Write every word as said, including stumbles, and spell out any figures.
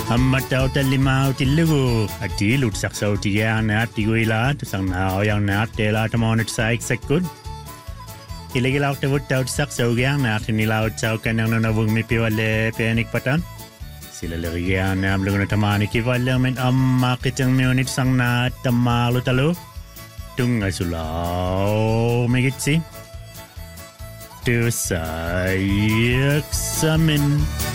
Amma tau talimau tilugu ati lut sakso tiya na tiguila tu sang na yang na tela tamonit saik sekut Ilegilau te wut tau sakso yang na tinilau tau kanang na wung mi piwale penik patan Sila lerian na amlung na tamani kiwale men amma kitang mionit sang na tamalu talo Tunga sulau megitsi Tu saik samin